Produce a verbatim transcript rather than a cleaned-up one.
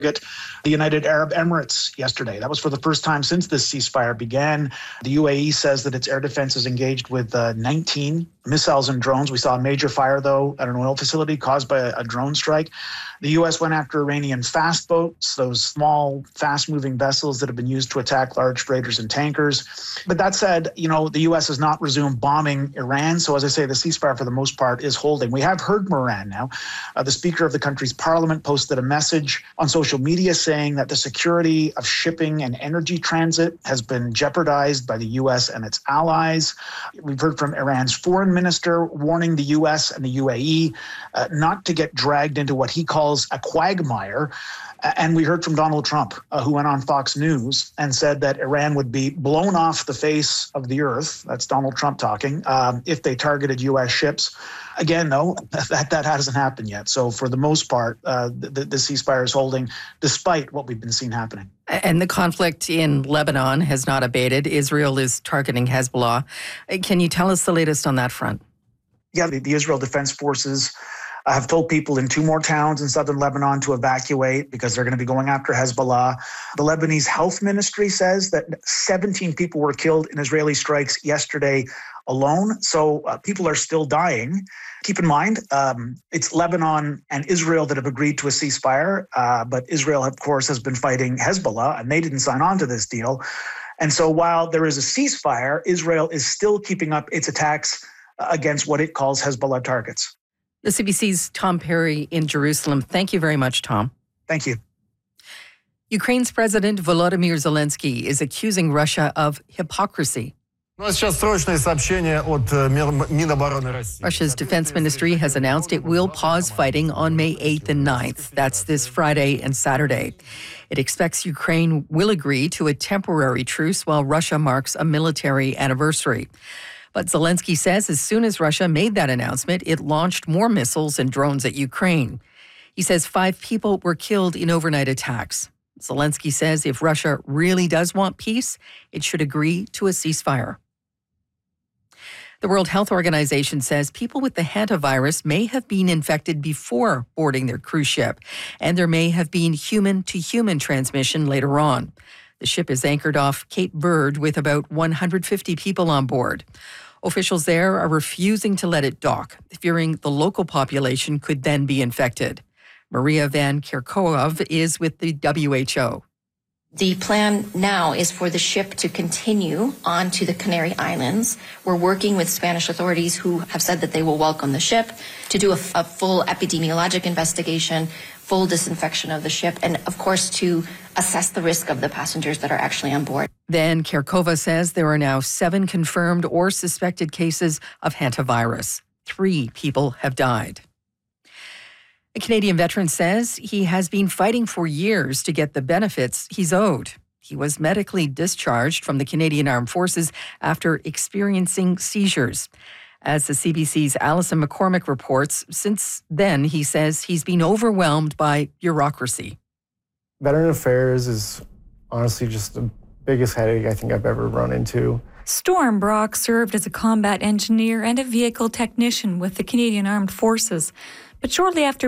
the United Arab Emirates yesterday. That was for the first time since this ceasefire began. The U A E says that its air defense is engaged with uh, nineteen missiles and drones. We saw a major fire, though, at an oil facility caused by a, a drone strike. The U S went after Iranian fast boats, those small, fast-moving vessels that have been used to attack large freighters and tankers. But that said, you know, the U S has not resumed bombing Iran. So as I say, the ceasefire for the most part is holding. We have heard from Iran now. Uh, the Speaker of the country's parliament posted a message on social media saying that the security of shipping and energy transit has been jeopardized by the U S and its allies. We've heard from Iran's foreign minister warning the U S and the U A E uh, not to get dragged into what he calls a quagmire. And we heard from Donald Trump, uh, who went on Fox News and said that Iran would be blown off the face of the earth. That's Donald Trump talking, um, if they targeted U S ships. Again, though, that, that hasn't happened yet. So for the most part, uh, the, the ceasefire is holding despite what we've been seeing happening. And the conflict in Lebanon has not abated. Israel is targeting Hezbollah. Can you tell us the latest on that front? Yeah, the, the Israel Defense Forces I have told people in two more towns in southern Lebanon to evacuate because they're going to be going after Hezbollah. The Lebanese Health Ministry says that seventeen people were killed in Israeli strikes yesterday alone. So uh, people are still dying. Keep in mind, um, it's Lebanon and Israel that have agreed to a ceasefire. Uh, but Israel, of course, has been fighting Hezbollah, and they didn't sign on to this deal. And so while there is a ceasefire, Israel is still keeping up its attacks against what it calls Hezbollah targets. The C B C's Tom Perry in Jerusalem. Thank you very much, Tom. Thank you. Ukraine's President Volodymyr Zelensky is accusing Russia of hypocrisy. Russia's defense ministry has announced it will pause fighting on May eighth and ninth. That's this Friday and Saturday. It expects Ukraine will agree to a temporary truce while Russia marks a military anniversary. But Zelensky says as soon as Russia made that announcement, it launched more missiles and drones at Ukraine. He says five people were killed in overnight attacks. Zelensky says if Russia really does want peace, it should agree to a ceasefire. The World Health Organization says people with the hantavirus may have been infected before boarding their cruise ship, and there may have been human-to-human transmission later on. The ship is anchored off Cape Verde with about one hundred fifty people on board. Officials there are refusing to let it dock, fearing the local population could then be infected. Maria Van Kerkhove is with the W H O. The plan now is for the ship to continue on to the Canary Islands. We're working with Spanish authorities who have said that they will welcome the ship to do a, a full epidemiologic investigation, full disinfection of the ship, and of course to assess the risk of the passengers that are actually on board. Then Kerkhova says there are now seven confirmed or suspected cases of hantavirus. Three people have died. A Canadian veteran says he has been fighting for years to get the benefits he's owed. He was medically discharged from the Canadian Armed Forces after experiencing seizures. As the C B C's Alison McCormick reports, since then he says he's been overwhelmed by bureaucracy. Veteran Affairs is honestly just the biggest headache I think I've ever run into. Storm Brock served as a combat engineer and a vehicle technician with the Canadian Armed Forces. But shortly after